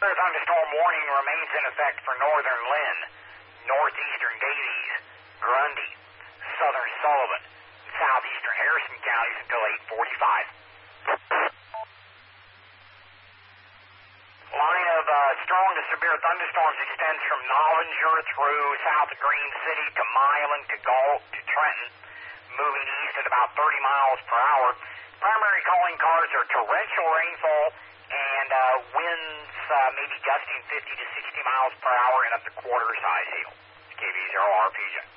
Thunderstorm warning remains in effect for northern Lynn, northeastern Davies, Grundy, southern Sullivan, and southeastern Harrison counties until 8:45. Line of strong to severe thunderstorms extends from Nollinger through south of Green City to Milan to Galt to Trenton, moving east at about 30 miles per hour. Primary calling cards are torrential rainfall and winds maybe gusting 50 to 60 miles per hour and up to quarter-size hail. KV0 RPG.